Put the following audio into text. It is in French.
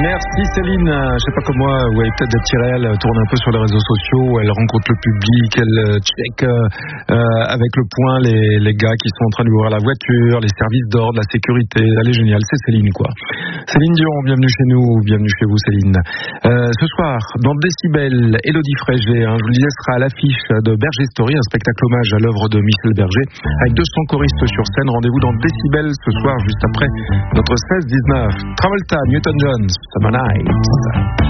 Merci Céline. Je sais pas comme moi, vous voyez peut-être des petits réels, elle tourne un peu sur les réseaux sociaux, elle rencontre le public, elle check avec le point les gars qui sont en train de lui ouvrir la voiture, les services d'ordre, la sécurité. Elle est géniale, c'est Céline quoi. Céline Dion, bienvenue chez nous, bienvenue chez vous Céline. Ce soir, dans Décibel, Élodie Frégé, je vous le disais, sera à l'affiche de Berger Story, un spectacle hommage à l'œuvre de Michel Berger, avec 200 choristes sur scène. Rendez-vous dans Décibel ce soir, juste après notre 16-19. Travolta, Newton John, Summer Night.